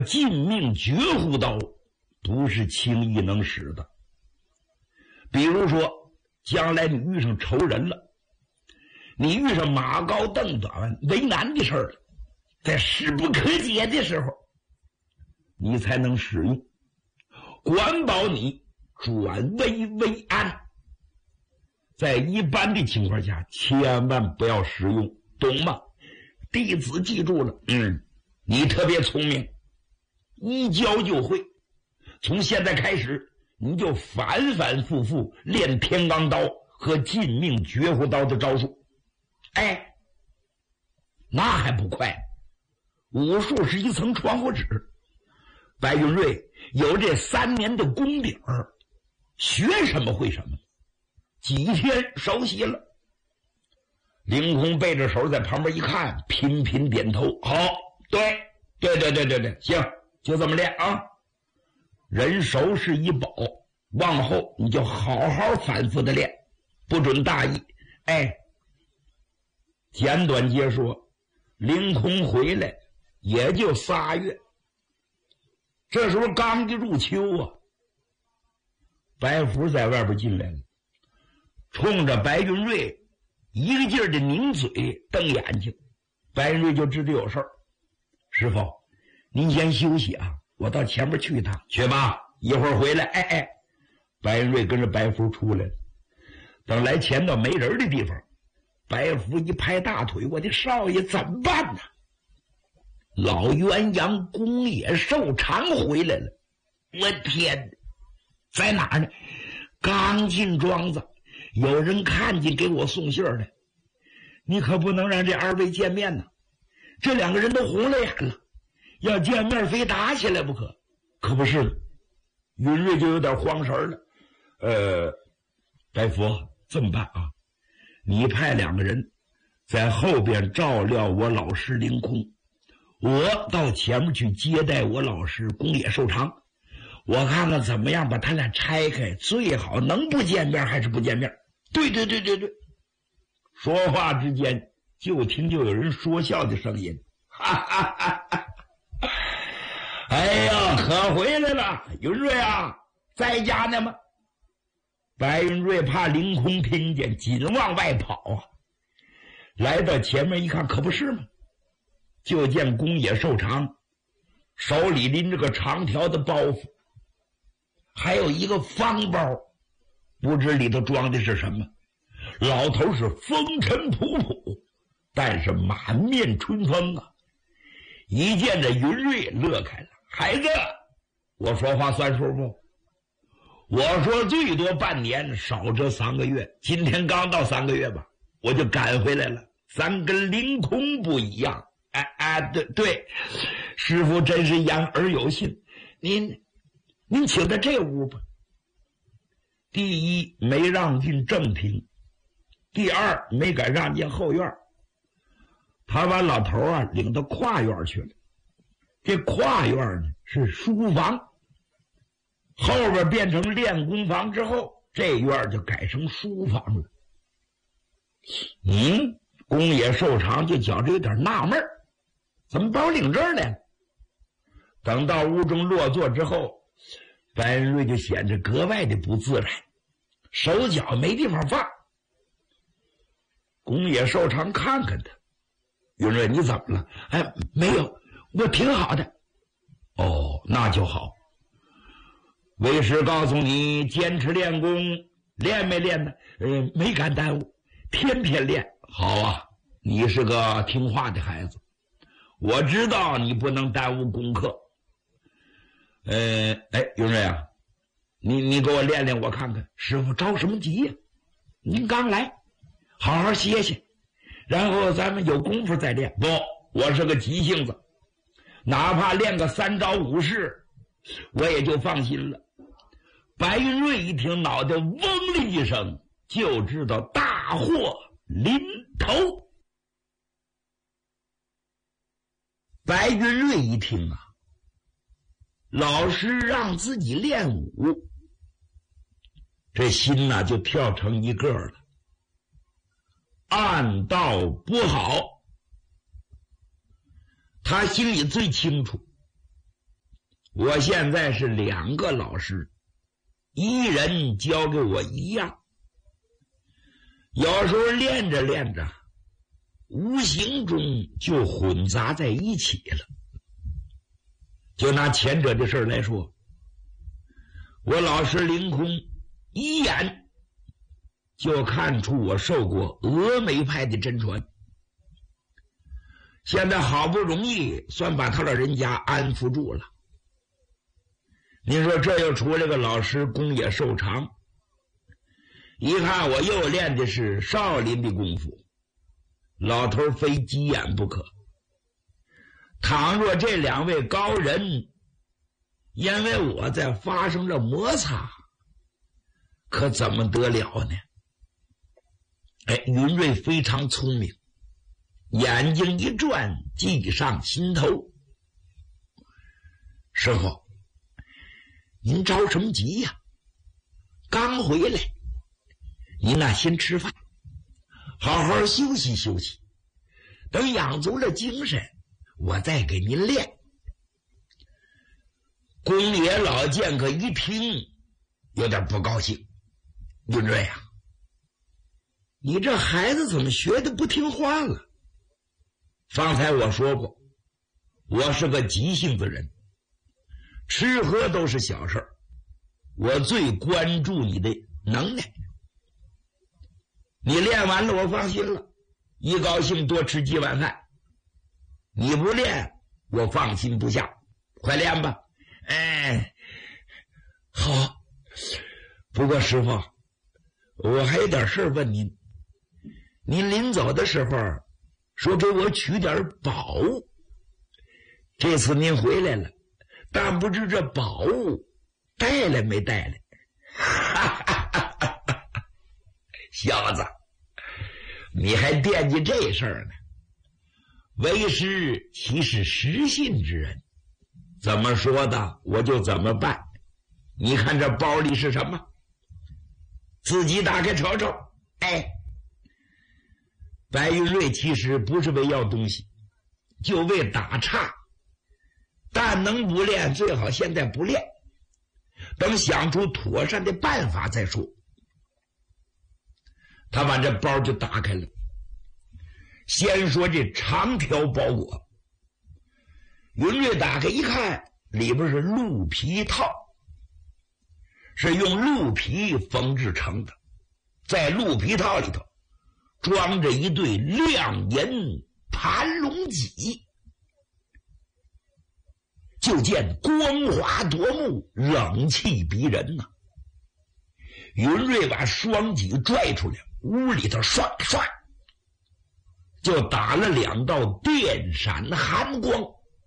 尽命绝户刀不是轻易能使的。比如说，将来你遇上仇人了，你遇上马高凳短为难的事儿了，在势不可解的时候，你才能使用，管保你转危为安。在一般的情况下，千万不要使用，懂吗？弟子记住了。你特别聪明，一教就会。从现在开始，你就反反复复练天罡刀和尽命绝户刀的招数。哎，那还不快？武术是一层窗户纸，白云瑞有这3年的功底儿，学什么会什么，几天熟悉了。凌空背着手在旁边一看，频频点头。好，对，行，就这么练啊。人熟是一宝，往后你就好好反复的练，不准大意。哎，简短截说，凌空回来也就3月，这时候刚一入秋啊。白福在外边进来了，冲着白云瑞一个劲儿的拧嘴瞪眼睛。白云瑞就知道有事儿。师傅，您先休息啊，我到前面去一趟。去吧，一会儿回来。白云瑞跟着白福出来了。等来前到没人的地方，白福一拍大腿，我的少爷怎么办呢？老鸳鸯宫野寿长回来了。我天，在哪儿呢？刚进庄子，有人看见给我送信来。你可不能让这2位见面呢，这2个人都红了眼了，要见面非打起来不可。可不是，云瑞就有点慌神了。白福，这么办啊？你派2个人在后边照料我老师凌空，我到前面去接待我老师宫野寿长。我看看怎么样把他俩拆开，最好能不见面还是不见面。对。说话之间，就听就有人说笑的声音。哎呀，可回来了，云瑞啊，在家呢吗？白云瑞怕凌空听见，紧往外跑啊。来到前面一看，可不是吗？就见宫野寿长手里拎着个长条的包袱，还有一个方包，不知里头装的是什么。老头是风尘仆仆，但是满面春风啊。一见着云瑞乐开了。孩子，我说话算数不？我说最多半年，少则3个月。今天刚到3个月吧，我就赶回来了。咱跟凌空不一样。对，师傅真是言而有信。您请到这屋吧。第一，没让进正厅；第二，没敢让进后院。他把老头啊领到跨院去了。这跨院呢是书房，后边变成练功房之后，这院就改成书房了。宫野寿长就觉着有点纳闷，怎么把我领这儿来了？等到屋中落座之后，白云瑞就显得格外的不自然，手脚没地方放。宫野寿长看看他，云瑞，你怎么了？没有，我挺好的。哦，那就好。为师告诉你，坚持练功，练没练呢？没敢耽误，天天练。好啊，你是个听话的孩子，我知道你不能耽误功课。云瑞啊，你给我练练我看看。师傅着什么急呀？您刚来，好好歇歇，然后咱们有功夫再练。不，我是个急性子，哪怕练个3招5式，我也就放心了。白云瑞一听，脑袋嗡的一声，就知道大祸临头。白云瑞一听啊，老师让自己练武，这心呐就跳成一个了。暗道不好，他心里最清楚， 我现在是2个老师，一人教给我一样，有时候练着练着，无形中就混杂在一起了。就拿前者的事来说，我老师凌空一眼就看出我受过峨眉派的真传，现在好不容易算把他老人家安抚住了。您说这又出来个老师功也寿长，一看我又练的是少林的功夫，老头非急眼不可。倘若这2位高人因为我在发生了摩擦，可怎么得了呢？云瑞非常聪明，眼睛一转，计上心头。师傅，您着什么急呀？刚回来，您那先吃饭，好好休息休息，等养足了精神，我再给您练。公爷老剑客一听，有点不高兴。云瑞啊，你这孩子怎么学的不听话了？方才我说过，我是个急性子人，吃喝都是小事，我最关注你的能耐。你练完了我放心了，一高兴多吃几碗饭。你不练我放心不下，快练吧。好。不过师傅，我还有点事问您。您临走的时候说给我取点宝物，这次您回来了，但不知这宝物带来没带来？小子，你还惦记这事儿呢？为师岂是实信之人，怎么说的我就怎么办。你看这包里是什么？自己打开瞅瞅。白云瑞其实不是为要东西，就为打岔，但能不练最好现在不练，等想出妥善的办法再说。他把这包就打开了，先说这长条包裹。云瑞打开一看，里边是鹿皮套，是用鹿皮缝制成的，在鹿皮套里头装着一对亮银盘龙戟，就见光华夺目，冷气逼人呐。云瑞把双戟拽出来，屋里头刷刷就打了2道电闪寒光，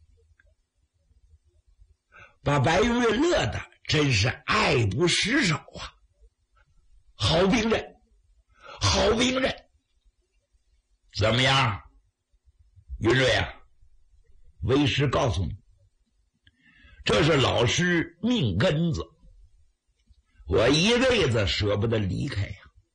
把白云瑞乐得真是爱不释手啊！好兵刃，好兵刃！怎么样，云瑞啊？为师告诉你，这是老师命根子，我一辈子舍不得离开呀。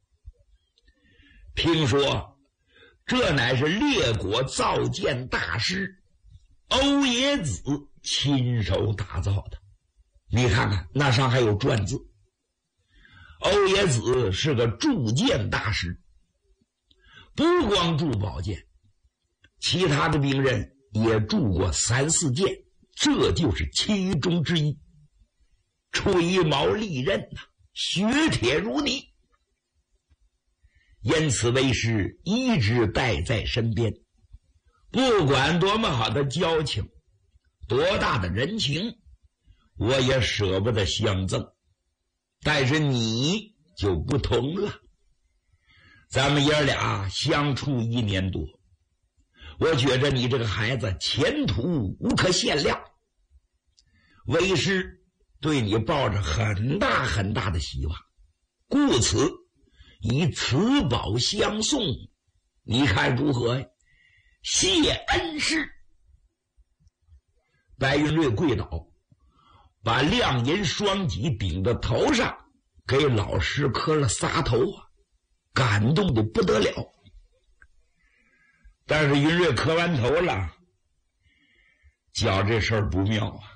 听说这乃是列国造剑大师欧冶子亲手打造的，你看看那上还有篆字。欧冶子是个铸剑大师，不光铸宝剑，其他的兵刃也铸过3、4件，这就是其中之一。吹毛利刃呐，雪铁如泥，因此为师一直带在身边，不管多么好的交情，多大的人情，我也舍不得相赠。但是你就不同了，咱们爷俩相处1年多，我觉着你这个孩子前途无可限量，为师对你抱着很大很大的希望，故此以此宝相送，你看如何呀？谢恩师。白云瑞跪倒，把亮银双戟顶到头上，给老师磕了3头啊，感动的不得了。但是云瑞磕完头了，觉这事儿不妙啊。